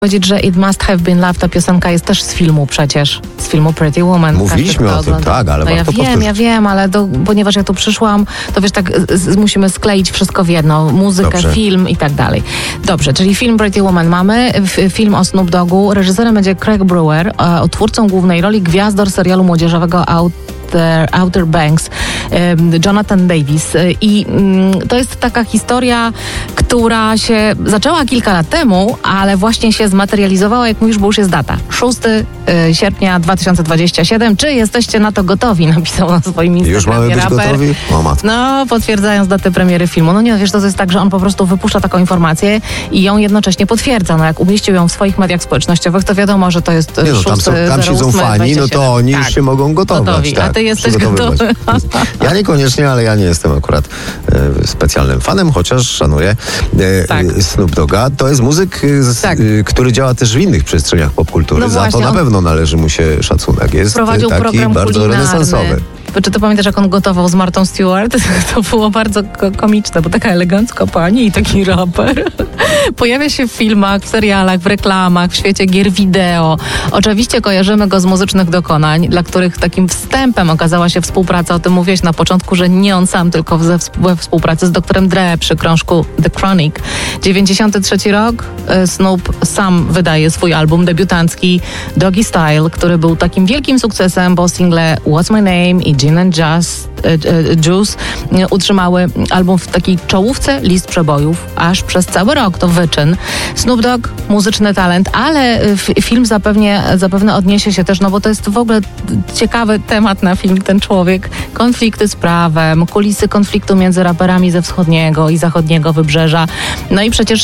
Powiedzieć, że It Must Have Been Love, ta piosenka jest też z filmu przecież, z filmu Pretty Woman. Mówiliśmy o tym, tak, ale warto powtórzyć. Ja wiem, ale ponieważ ja tu przyszłam, to wiesz, tak musimy skleić wszystko w jedno, muzykę, Dobrze. film i tak dalej. Dobrze, czyli film Pretty Woman mamy, film o Snoop Doggu, reżyserem będzie Craig Brewer, twórcą głównej roli gwiazdor serialu młodzieżowego Outer Banks, Jonathan Davis. I to jest taka historia, która się zaczęła kilka lat temu, ale właśnie się zmaterializowała, jak mówisz, bo już jest data. 6 sierpnia 2027. Czy jesteście na to gotowi? Napisał na swoim Instagramie Już mamy być raper. gotowi? O matko. No, potwierdzając datę premiery filmu. No nie, wiesz, to jest tak, że on po prostu wypuszcza taką informację i ją jednocześnie potwierdza. No jak umieścił ją w swoich mediach społecznościowych, to wiadomo, że to jest 6, tam siedzą fani, no to oni już się mogą gotować. Gotowi. Tak, a ty jesteś przygotowywać. gotowy? Ja niekoniecznie, ale ja nie jestem akurat specjalnym fanem, chociaż szanuję Snoop Dogga. To jest muzyk, który działa też w innych przestrzeniach popkultury. No Za właśnie, to na pewno należy mu się szacunek. Jest prowadził taki program bardzo kulinarny. renesansowy. Czy ty pamiętasz, jak on gotował z Martą Stewart? To było bardzo komiczne, bo taka elegancka pani i taki raper. Pojawia się w filmach, w serialach, w reklamach, w świecie gier wideo. Oczywiście kojarzymy go z muzycznych dokonań, dla których takim wstępem okazała się współpraca, o tym mówiłeś na początku, że nie on sam, tylko we współpracy z doktorem Dre przy krążku The Chronic. 93 rok, Snoop sam wydaje swój album debiutancki Doggy Style, który był takim wielkim sukcesem, bo single What's My Name i Gin and Juice utrzymały album w takiej czołówce list przebojów aż przez cały rok. To wyczyn. Snoop Dogg, muzyczny talent, ale film zapewne odniesie się też, no bo to jest w ogóle ciekawy temat na film, ten człowiek. Konflikty z prawem, kulisy konfliktu między raperami ze wschodniego i zachodniego wybrzeża. No i przecież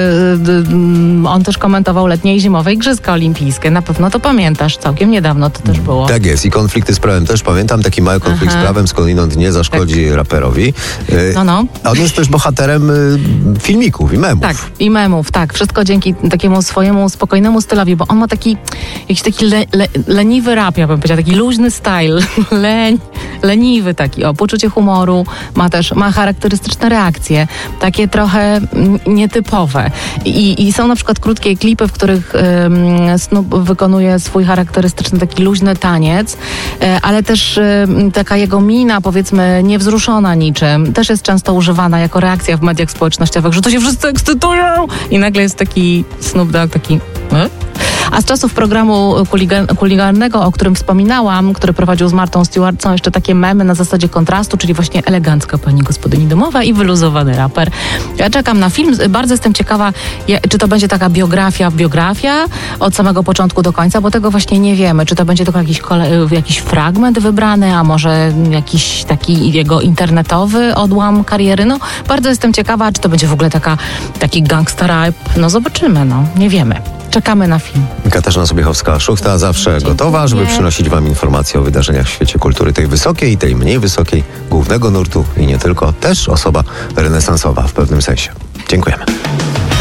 on też komentował letnie i zimowe Igrzyska Olimpijskie. Na pewno to pamiętasz, całkiem niedawno to też było. Tak jest i konflikty z prawem też pamiętam. Taki mały konflikt z prawem skądinąd nie zaszkodzi raperowi. No. A on jest też bohaterem filmików i memów. Tak, i memów, tak. Wszystko dzięki takiemu swojemu spokojnemu stylowi, bo on ma jakiś taki leniwy rap, ja bym powiedziała, taki luźny style, leniwy taki, poczucie humoru, ma charakterystyczne reakcje, takie trochę nietypowe. I są na przykład krótkie klipy, w których Snoop wykonuje swój charakterystyczny taki luźny taniec, ale też taka jego mina, powiedzmy, niewzruszona niczym, też jest często używana jako reakcja w mediach społecznościowych, że to się wszyscy ekscytują i nagle jest taki Snoop Dogg, taki... A z czasów programu kulinarnego, o którym wspominałam, który prowadził z Martą Stewart, są jeszcze takie memy na zasadzie kontrastu, czyli właśnie elegancka pani gospodyni domowa i wyluzowany raper. Ja czekam na film. Bardzo jestem ciekawa, czy to będzie taka biografia od samego początku do końca, bo tego właśnie nie wiemy. Czy to będzie tylko jakiś fragment wybrany, a może jakiś taki jego internetowy odłam kariery. No, bardzo jestem ciekawa, czy to będzie w ogóle taki gangsta rap. No zobaczymy, nie wiemy. Czekamy na film. Katarzyna Sobiechowska-Szuchta zawsze gotowa, żeby przynosić wam informacje o wydarzeniach w świecie kultury, tej wysokiej i tej mniej wysokiej, głównego nurtu i nie tylko, też osoba renesansowa w pewnym sensie. Dziękujemy.